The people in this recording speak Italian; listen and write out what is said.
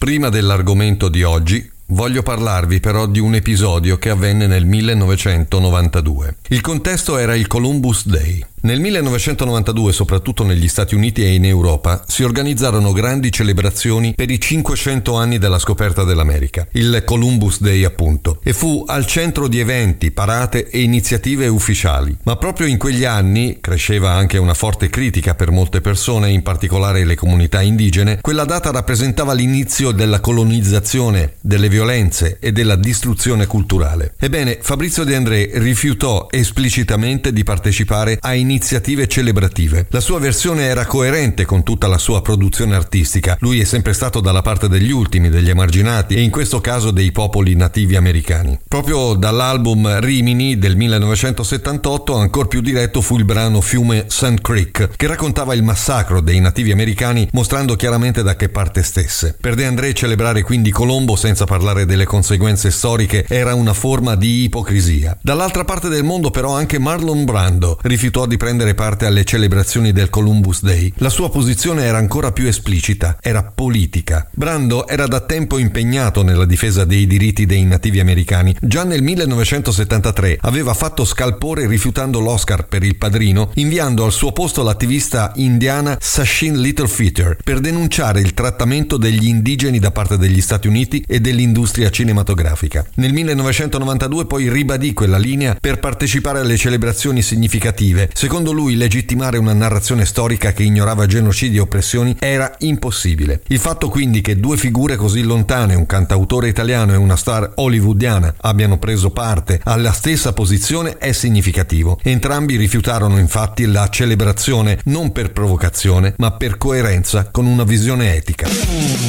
Prima dell'argomento di oggi, voglio parlarvi però di un episodio che avvenne nel 1992. Il contesto era il Columbus Day. Nel 1992, soprattutto negli Stati Uniti e in Europa, si organizzarono grandi celebrazioni per i 500 anni della scoperta dell'America, il Columbus Day appunto, e fu al centro di eventi, parate e iniziative ufficiali. Ma proprio in quegli anni cresceva anche una forte critica per molte persone, in particolare le comunità indigene. Quella data rappresentava l'inizio della colonizzazione, delle violenze e della distruzione culturale. Ebbene, Fabrizio De André rifiutò esplicitamente di partecipare a iniziative celebrative. La sua versione era coerente con tutta la sua produzione artistica. Lui è sempre stato dalla parte degli ultimi, degli emarginati e in questo caso dei popoli nativi americani. Proprio dall'album Rimini del 1978, ancor più diretto fu il brano Fiume Sand Creek, che raccontava il massacro dei nativi americani, mostrando chiaramente da che parte stesse. Per De André celebrare quindi Colombo senza parlare delle conseguenze storiche era una forma di ipocrisia. Dall'altra parte del mondo però anche Marlon Brando rifiutò di prendere parte alle celebrazioni del Columbus Day. La sua posizione era ancora più esplicita, era politica. Brando era da tempo impegnato nella difesa dei diritti dei nativi americani. Già nel 1973 aveva fatto scalpore rifiutando l'Oscar per Il Padrino, inviando al suo posto l'attivista indiana Sachin Littlefeather per denunciare il trattamento degli indigeni da parte degli Stati Uniti e dell'industria cinematografica. Nel 1992 poi ribadì quella linea per partecipare alle celebrazioni significative. Secondo lui legittimare una narrazione storica che ignorava genocidi e oppressioni era impossibile. Il fatto quindi che due figure così lontane, un cantautore italiano e una star hollywoodiana, abbiano preso parte alla stessa posizione è significativo. Entrambi rifiutarono infatti la celebrazione non per provocazione ma per coerenza con una visione etica.